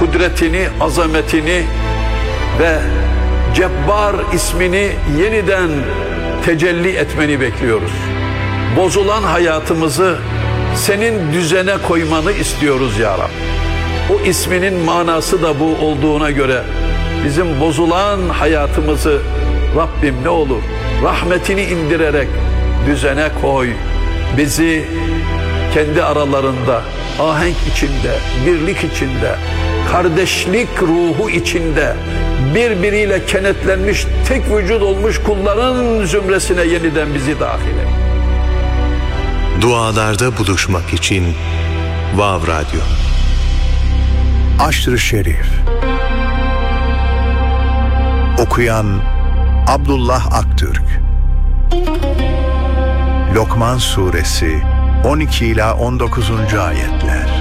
kudretini, azametini ve Cebbar ismini yeniden tecelli etmeni bekliyoruz. Bozulan hayatımızı senin düzene koymanı istiyoruz ya Rabbi. O isminin manası da bu olduğuna göre bizim bozulan hayatımızı Rabbim ne olur rahmetini indirerek düzene koy. Bizi kendi aralarında ahenk içinde, birlik içinde, kardeşlik ruhu içinde birbiriyle kenetlenmiş, tek vücut olmuş kulların zümresine yeniden bizi dahil et. Dualarda buluşmak için Vav Radyo. Aşr-ı Şerif. Okuyan Abdullah Aktürk. Lokman Suresi 12 ila 19. ayetler.